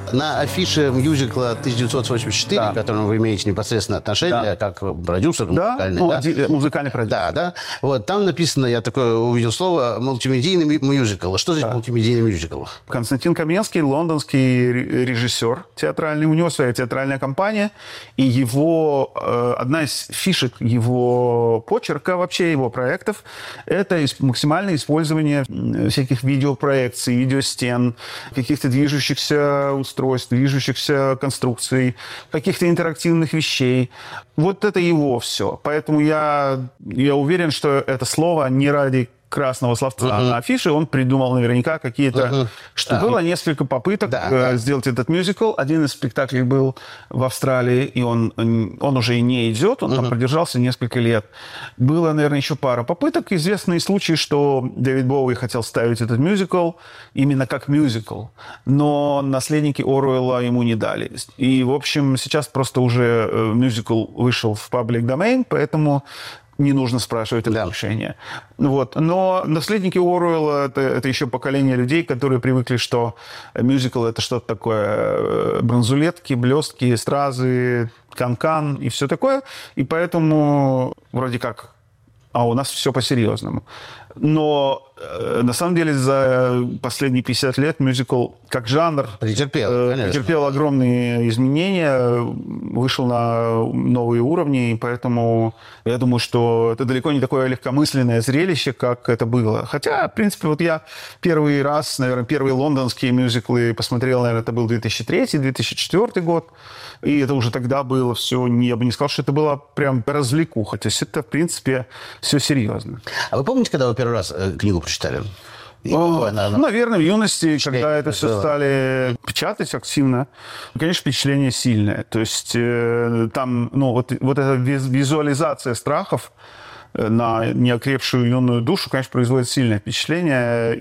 На афише мюзикла 1984, Да. к которому вы имеете непосредственное отношение, Да. как продюсер Да, музыкальный, музыкальный продюсер. Да, да. Вот, там написано, я такое увидел слово, мультимедийный мюзикл. Что значит мультимедийный мюзикл? Константин Каменский, лондонский режиссер театральный, у него своя театральная компания, и его, одна из фишек его почерка, вообще его проектов, это максимальное использование всяких видеопроекций, видеостен, каких-то движущихся устройств, движущихся конструкций, каких-то интерактивных вещей. Вот это его все. Поэтому я уверен, что это слово не ради красного словца на афише он придумал наверняка какие-то... Что было несколько попыток сделать этот мюзикл. Один из спектаклей был в Австралии, и он уже и не идет, он там продержался несколько лет. Было, наверное, еще пара попыток. Известные случаи, что Дэвид Боуи хотел ставить этот мюзикл именно как мюзикл, но наследники Оруэлла ему не дали. И, в общем, сейчас просто уже мюзикл вышел в public domain, поэтому не нужно спрашивать это решение. Вот. Но наследники Оруэлла это еще поколение людей, которые привыкли, что мюзикл это что-то такое бронзулетки, блестки, стразы, канкан и все такое. И поэтому вроде как, у нас все по-серьезному. Но на самом деле за последние 50 лет мюзикл как жанр претерпел огромные изменения, вышел на новые уровни, и поэтому я думаю, что это далеко не такое легкомысленное зрелище, как это было. Хотя, в принципе, вот я первый раз, наверное, первые лондонские мюзиклы посмотрел, наверное, это был 2003-2004 год, и это уже тогда было все, я бы не сказал, что это было прям развлекуха. То есть это, в принципе, все серьезно. А вы помните, когда вы первый раз книгу прочитали? Наверное, в юности, когда это все стали печатать активно, конечно, впечатление сильное. То есть там, вот эта визуализация страхов на неокрепшую юную душу, конечно, производит сильное впечатление.